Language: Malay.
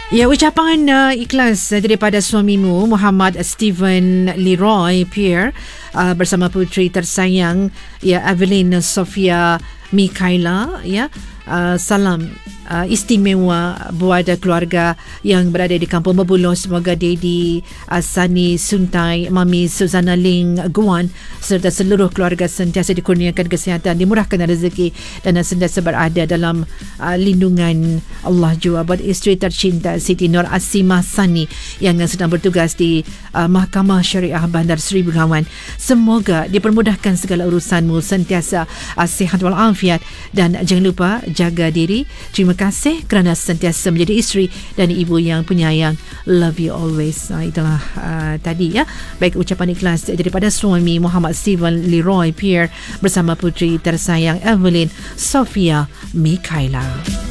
Ya, ucapan ikhlas daripada suamimu Muhammad Stephen Leroy Pierre bersama puteri tersayang ya Evelyn Sofia Mikaela ya. Salam istimewa buat keluarga yang berada di Kampung Mebuloh. Semoga Daddy Sani Suntai, Mami Suzana Ling Guan serta seluruh keluarga sentiasa dikurniakan kesihatan, dimurahkan rezeki dan sentiasa berada dalam lindungan Allah jua. Buat isteri tercinta Siti Nur Asimah Sani yang sedang bertugas di Mahkamah Syariah Bandar Seri Begawan, semoga dipermudahkan segala urusanmu, sentiasa sihat walafiat, dan jangan lupa jaga diri. Terima kasih kerana sentiasa menjadi isteri dan ibu yang penyayang. Love you always. Itulah tadi ya. Baik, ucapan ikhlas daripada suami Muhammad Stephen Leroy Pierre bersama puteri tersayang Evelyn Sofia Mikaela.